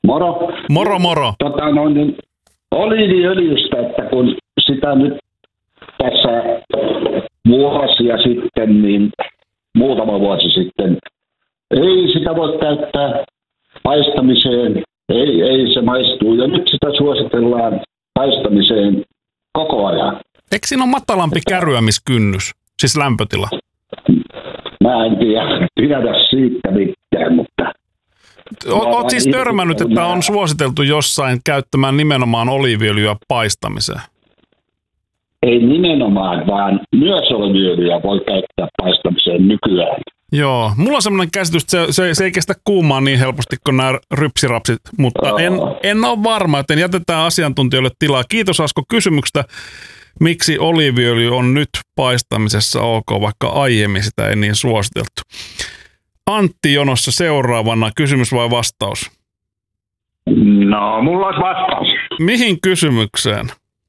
Moro. Moro, moro. Niin oliiviöljystä, että kun sitä nyt tässä vuosia sitten, niin muutama vuosi sitten, ei sitä voi käyttää paistamiseen, ei se maistuu. Ja nyt sitä suositellaan paistamiseen koko ajan. Eikö siinä ole matalampi kärryämiskynnys, siis lämpötila? Mä en tiedä siitä mitään, mutta... Oot siis törmännyt, että on suositeltu jossain käyttämään nimenomaan oliiviöljyä paistamiseen? Ei nimenomaan, vaan myös oliiviöljyä voi käyttää paistamiseen nykyään. Joo, mulla on semmoinen käsitys, että se ei kestä kuumaa niin helposti kuin nämä rypsirapsit, mutta en ole varma, joten jätetään asiantuntijoille tilaa. Kiitos Asko kysymyksestä. Miksi oliiviöljy on nyt paistamisessa ok, vaikka aiemmin sitä ei niin suositeltu? Antti jonossa seuraavana. Kysymys vai vastaus? No, mulla olisi vastaus. Mihin kysymykseen?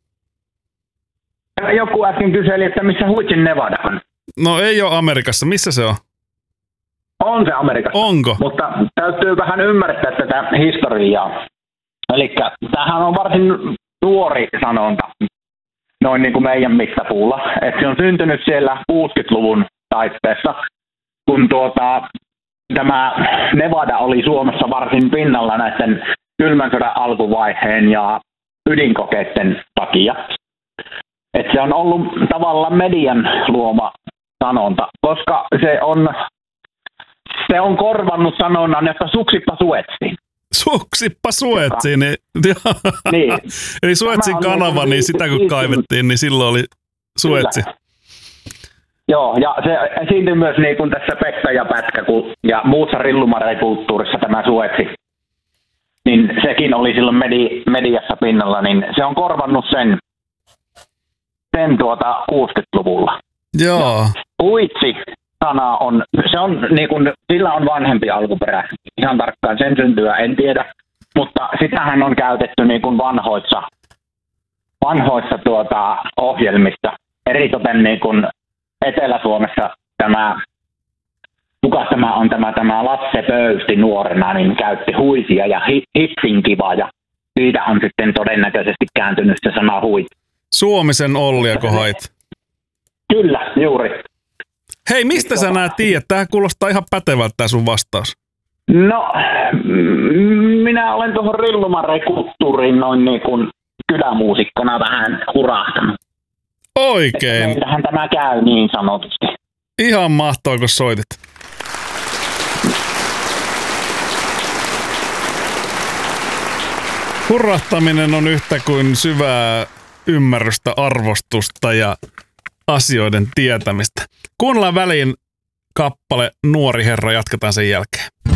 Joku äsken kyseli, että missä Huitsin Nevada on. No ei ole Amerikassa. Missä se on? On se Amerikassa. Onko? Mutta täytyy vähän ymmärtää tätä historiaa. Eli tämähän on varsin nuori sanonta, noin niin kuin meidän mittapuulla. Että se on syntynyt siellä 60-luvun taitteessa, kun tämä Nevada oli Suomessa varsin pinnalla näiden kylmän sodan alkuvaiheen ja ydinkokeiden takia. Et se on ollut tavallaan median luoma sanonta, koska se on korvannut sanonnan, että suksippa suetsiin. Suksippa suetsiin. Niin. Eli Suetsin kanava, niin sitä kun kaivettiin, niin silloin oli Suetsi. Kyllä. Joo, ja se esiintyy myös niin kuin tässä Pekka ja Pätkä ja muussa rillumareikulttuurissa tämä Suetsi. Niin sekin oli silloin mediassa pinnalla, niin se on korvannut sen 60-luvulla. Joo. Uitsi-sana sillä on vanhempi alkuperä. Ihan tarkkaan sen syntyä en tiedä, mutta sitähän on käytetty niin kuin vanhoissa ohjelmissa. Eritoten niin kuin Etelä-Suomessa tämä Lasse Pöysti nuorena, niin käytti huisia ja hissinkiva, ja siitä on sitten todennäköisesti kääntynyt se sana huit. Suomisen Olliako hait? Kyllä, juuri. Hei, mistä sä nää tiedät? Tämähän kuulostaa ihan pätevältä tää sun vastaus. No, minä olen tuohon rillumareikulttuuriin noin niin kuin kylämuusikkona vähän hurahtanut. Oikein. Meillähän tämä käy niin sanotusti. Ihan mahtavaa, kun soitit. Hurahtaminen on yhtä kuin syvää ymmärrystä, arvostusta ja asioiden tietämistä. Kuunnellaan väliin kappale Nuori herra, jatketaan sen jälkeen.